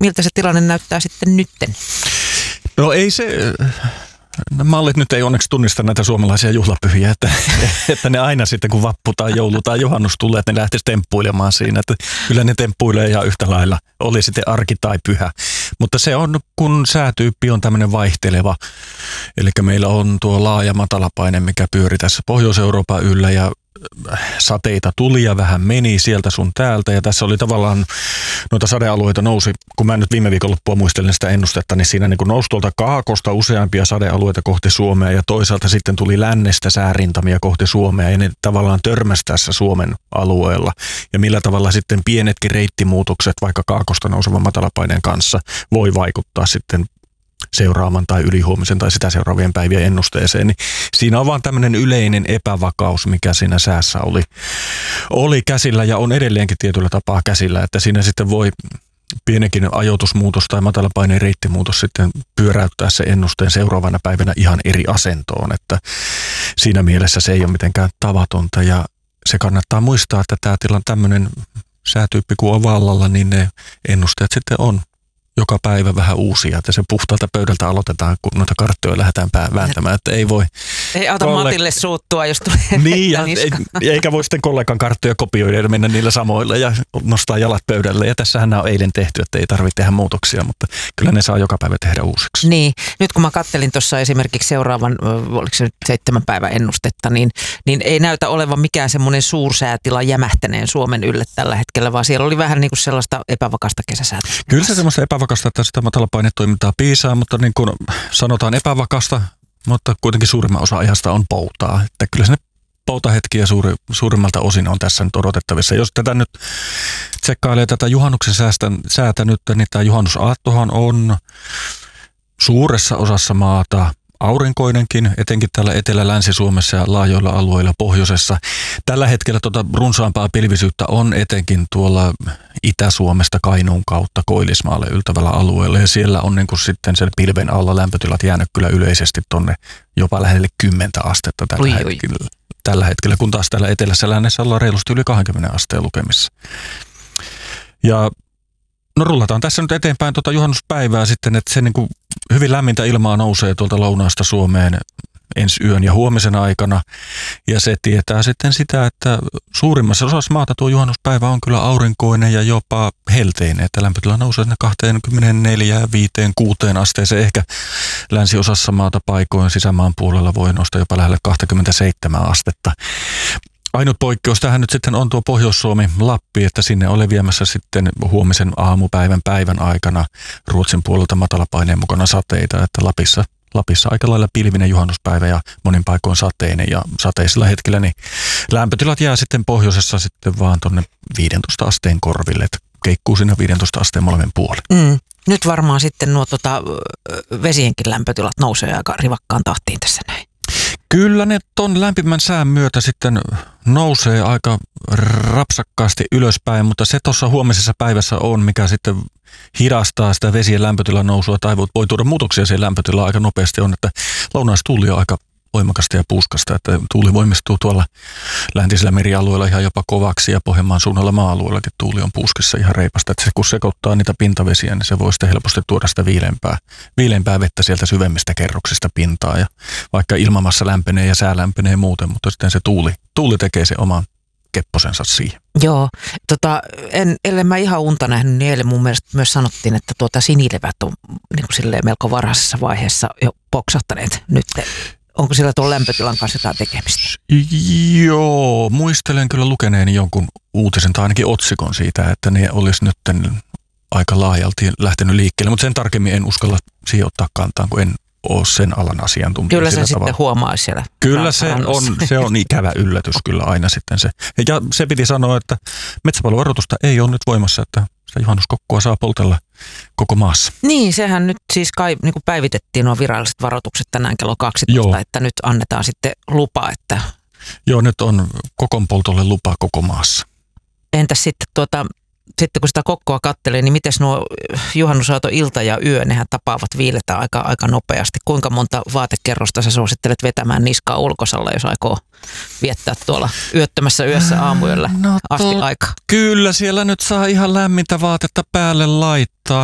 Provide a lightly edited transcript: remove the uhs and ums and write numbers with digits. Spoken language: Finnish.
miltä se tilanne näyttää sitten nytten? No ei se... Mallit nyt ei onneksi tunnista näitä suomalaisia juhlapyhiä, että ne aina sitten kun vappu tai joulu tai juhannus tulee, että ne lähtisi temppuilemaan siinä. Että kyllä ne temppuilee ihan yhtä lailla, oli sitten arki tai pyhä. Mutta se on, kun säätyyppi on tämmöinen vaihteleva, eli meillä on tuo laaja matalapaine, mikä pyöri tässä Pohjois-Euroopan yllä ja sateita tuli ja vähän meni sieltä sun täältä ja tässä oli tavallaan noita sadealueita nousi, kun mä nyt viime viikonloppua muistelin sitä ennustetta, niin siinä niin kuin nousi tuolta kaakosta useampia sadealueita kohti Suomea ja toisaalta sitten tuli lännestä säärintamia kohti Suomea ja ne tavallaan törmäsi tässä Suomen alueella ja millä tavalla sitten pienetkin reittimuutokset vaikka kaakosta nousevan matalapaineen kanssa voi vaikuttaa sitten seuraavan tai ylihuomisen tai sitä seuraavien päivien ennusteeseen, niin siinä on vaan tämmöinen yleinen epävakaus, mikä siinä säässä oli käsillä ja on edelleenkin tietyllä tapaa käsillä, että siinä sitten voi pienenkin ajoitusmuutos tai matalapaineen reittimuutos sitten pyöräyttää se ennusteen seuraavana päivänä ihan eri asentoon, että siinä mielessä se ei ole mitenkään tavatonta ja se kannattaa muistaa, että tämä tilanne tämmöinen säätyyppi kun on vallalla, niin ne ennusteet sitten on joka päivä vähän uusia, että se puhtaalta pöydältä aloitetaan, kun noita karttoja lähdetään vääntämään, että ei voi... Ei auta Matille suuttua, jos tulee niin, ja eikä voi sitten kollegan karttoja kopioida ja mennä niillä samoilla ja nostaa jalat pöydälle. Ja tässähän nämä on eilen tehty, että ei tarvitse tehdä muutoksia, mutta kyllä ne saa joka päivä tehdä uusiksi. Niin, nyt kun mä kattelin tuossa esimerkiksi seuraavan, oliko se nyt 7 päivän ennustetta, niin ei näytä olevan mikään semmoinen suursäätila jämähtäneen Suomen ylle tällä hetkellä, vaan siellä oli vähän niin kuin sellaista epävakasta kesäsäätöä. Kyllä se semmoista epävakasta, että sitä matalapainetoimintaa piisaa, mutta niin kuin sanotaan epävakasta, mutta kuitenkin suurimman osa ajasta on poutaa. Että kyllä sinne poutahetkiä suurimmalta osin on tässä nyt odotettavissa. Jos tätä nyt tsekkailee tätä juhannuksen säätä nyt, niin tämä juhannusaattohan on suuressa osassa maata aurinkoinenkin, etenkin täällä Etelä-Länsi-Suomessa ja laajoilla alueilla pohjoisessa. Tällä hetkellä runsaampaa pilvisyyttä on etenkin tuolla Itä-Suomesta Kainuun kautta Koillismaalle yltävällä alueella. Ja siellä on niin kuin sitten sen pilven alla lämpötilat jäänyt kyllä yleisesti tonne jopa lähelle 10 astetta tällä hetkellä, kun taas täällä etelässä lännessä ollaan reilusti yli 20 asteen lukemissa. Ja no rullataan tässä nyt eteenpäin juhannuspäivää sitten, että se niin kuin hyvin lämmintä ilmaa nousee tuolta lounaasta Suomeen ensi yön ja huomisen aikana. Ja se tietää sitten sitä, että suurimmassa osassa maata tuo juhannuspäivä on kyllä aurinkoinen ja jopa helteinen. Että lämpötila nousee 24, 5, 6 asteeseen. Ehkä länsiosassa maata paikoin sisämaan puolella voi nostaa jopa lähelle 27 astetta. Ainut poikkeus tähän nyt sitten on tuo Pohjois-Suomi, Lappi, että sinne oli viemässä sitten huomisen päivän aikana Ruotsin puolelta matalapaineen mukana sateita, että Lapissa aika lailla pilvinen juhannuspäivä ja monin paikoin sateinen ja sateisilla hetkellä, niin lämpötilat jää sitten pohjoisessa sitten vaan tuonne 15 asteen korville, että keikkuu siinä 15 asteen molemmin puolin. Nyt varmaan sitten nuo vesienkin lämpötilat nousee aika rivakkaan tahtiin tässä näin. Kyllä ne ton lämpimän sään myötä sitten nousee aika rapsakkaasti ylöspäin, mutta se tuossa huomisessa päivässä on, mikä sitten hidastaa sitä vesien lämpötilan nousua tai voi tuoda muutoksia siihen lämpötilaan aika nopeasti on, että lounaistuuli on aika voimakasta ja puuskasta, että tuuli voimistuu tuolla läntisellä merialueella ihan jopa kovaksi ja Pohjanmaan suunnalla maa-alueellakin tuuli on puuskissa ihan reipasta, että se kun sekoittaa niitä pintavesiä, niin se voi sitten helposti tuoda sitä viileämpää vettä sieltä syvemmistä kerroksista pintaa ja vaikka ilmamassa lämpenee ja sää lämpenee muuten, mutta sitten se tuuli tekee se oman kepposensa siihen. Joo, ellen mä ihan unta nähnyt, niin eilen mun mielestä myös sanottiin, että sinilevät on niin kuin silleen melko varhaisessa vaiheessa jo poksahtaneet nyt. Onko siellä tuon lämpötilan kanssa jotain tekemistä? Joo, muistelen kyllä lukeneeni jonkun uutisen tai ainakin otsikon siitä, että ne olisi nyt aika laajalti lähtenyt liikkeelle, mutta sen tarkemmin en uskalla siihen ottaa kantaan, kun en ole sen alan asiantuntija. Kyllä se sitten huomaa siellä. Kyllä se on ikävä yllätys kyllä aina sitten se. Ja se piti sanoa, että metsäpalovaroitusta ei ole nyt voimassa, että sitä juhannuskokkoa saa poltella koko maassa. Niin, sehän nyt siis kai niin kuin päivitettiin nuo viralliset varoitukset tänään kello 12, Joo. Että nyt annetaan sitten lupa, että... Joo, nyt on kokonpoltolle lupa koko maassa. Entäs sitten sitten kun sitä kokkoa kattelee, niin miten nuo juhannusaaton ilta ja yö, nehän tapaavat viiletä aika nopeasti. Kuinka monta vaatekerrosta sä suosittelet vetämään niskaa ulkosalla, jos aikoo viettää tuolla yöttömässä yössä aamuyöllä asti aikaa? Kyllä siellä nyt saa ihan lämmintä vaatetta päälle laittaa.